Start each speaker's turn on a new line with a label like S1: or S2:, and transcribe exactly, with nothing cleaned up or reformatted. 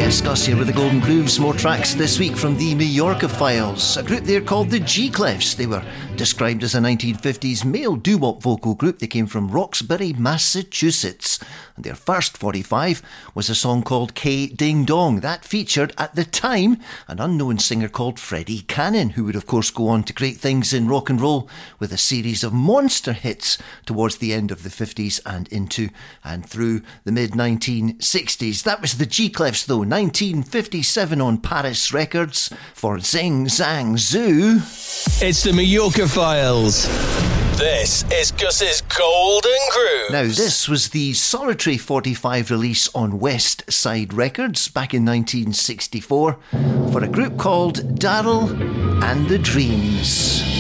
S1: discuss here with the Golden Grooves. More tracks this week from the Mallorca Files, a group there called the G-Clefs. They were described as a nineteen fifties male doo-wop vocal group. They came from Roxbury, Massachusetts, and their first forty-five was a song called K Ding Dong. That featured, at the time, an unknown singer called Freddie Cannon, who would of course go on to create things in rock and roll with a series of monster hits towards the end of the fifties and into and through the mid nineteen sixties. That was the G-Clefs though, nineteen fifty-seven on Paris Records for Zing Zang Zoo.
S2: It's the Mallorca Files. This is Gus's Golden Grooves.
S1: Now, this was the solitary forty-five release on West Side Records back in nineteen sixty-four for a group called Daryl and the Dreams.